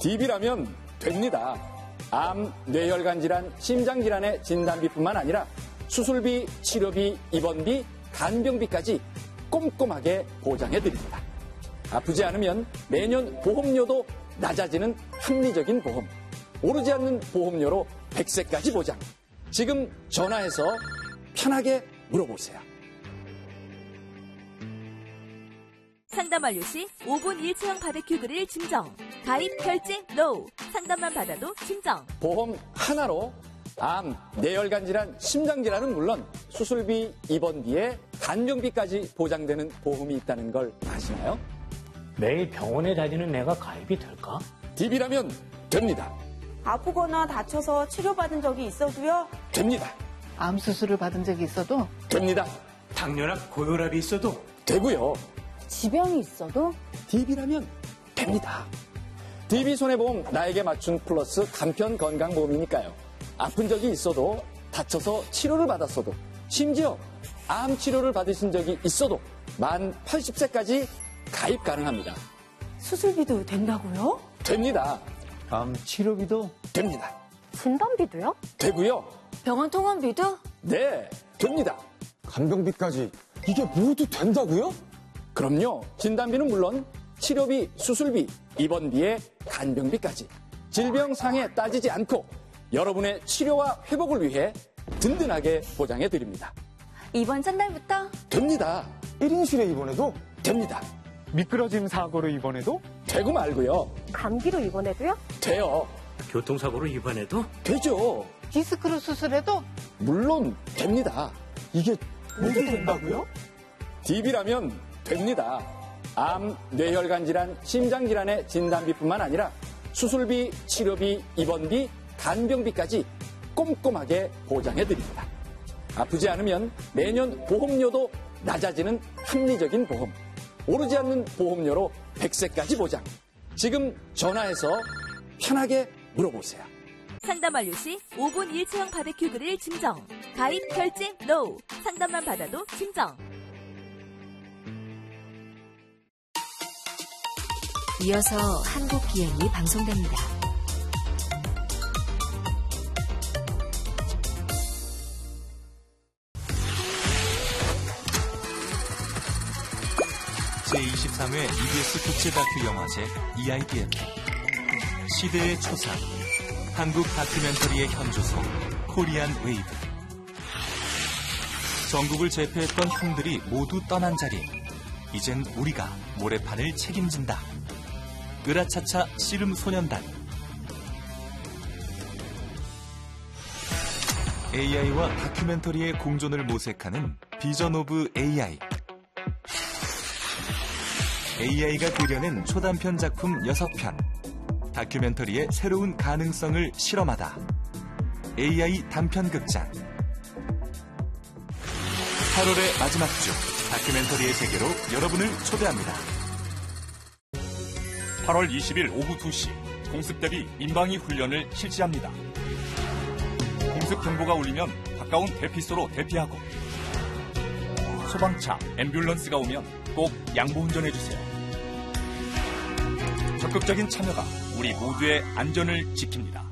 DB라면 됩니다. 암, 뇌혈관 질환, 심장 질환의 진단비뿐만 아니라 수술비, 치료비, 입원비, 간병비까지 꼼꼼하게 보장해드립니다. 아프지 않으면 매년 보험료도 낮아지는 합리적인 보험. 오르지 않는 보험료로 100세까지 보장. 지금 전화해서 편하게 물어보세요. 상담 완료 시 5분 1체형 바베큐 그릴 증정. 가입, 결제, NO. 상담만 받아도 증정. 보험 하나로 암, 뇌혈관 질환, 심장 질환은 물론 수술비, 입원비에 간병비까지 보장되는 보험이 있다는 걸 아시나요? 매일 병원에 다니는 내가 가입이 될까? DB라면 됩니다. 아프거나 다쳐서 치료받은 적이 있어도요? 됩니다. 암 수술을 받은 적이 있어도 됩니다. 당뇨나 고혈압이 있어도 되고요. 지병이 있어도 DB라면 됩니다. DB 손해보험 나에게 맞춘 플러스 간편 건강보험이니까요. 아픈 적이 있어도 다쳐서 치료를 받았어도 심지어 암 치료를 받으신 적이 있어도 만 80세까지 가입 가능합니다. 수술비도 된다고요? 됩니다. 암 치료비도 됩니다. 진단비도요? 되고요. 병원 통원비도? 네, 됩니다. 간병비까지 이게 모두 된다고요? 그럼요. 진단비는 물론 치료비, 수술비, 입원비에 간병비까지 질병상에 따지지 않고 여러분의 치료와 회복을 위해 든든하게 보장해드립니다. 이번 첫날부터? 됩니다. 1인실에 입원해도 됩니다. 미끄러짐 사고로 입원해도 되고 말고요. 감기로 입원해도요? 돼요. 교통사고로 입원해도 되죠. 디스크로 수술해도 물론 됩니다. 이게 모두 된다고요? DB라면 됩니다. 암, 뇌혈관 질환, 심장 질환의 진단비뿐만 아니라 수술비, 치료비, 입원비, 간병비까지 꼼꼼하게 보장해드립니다. 아프지 않으면 매년 보험료도 낮아지는 합리적인 보험. 오르지 않는 보험료로 100세까지 보장. 지금 전화해서 편하게 물어보세요. 상담 완료 시 5분 1체형 바베큐 그릴 증정. 가입, 결제, NO. 상담만 받아도 증정. 이어서 한국 기행이 방송됩니다. 제23회 EBS 국제 다큐 영화제 EIDM 시대의 초상 한국 다큐멘터리의 현주소 코리안 웨이브 전국을 제패했던 형들이 모두 떠난 자리 이젠 우리가 모래판을 책임진다. 으라차차 씨름소년단 AI와 다큐멘터리의 공존을 모색하는 비전 오브 AI AI가 그려낸 초단편 작품 6편 다큐멘터리의 새로운 가능성을 실험하다 AI 단편극장 8월의 마지막 주 다큐멘터리의 세계로 여러분을 초대합니다. 8월 20일 오후 2시 공습대비 민방위 훈련을 실시합니다. 공습 경보가 울리면 가까운 대피소로 대피하고 소방차, 앰뷸런스가 오면 꼭 양보 운전해주세요. 적극적인 참여가 우리 모두의 안전을 지킵니다.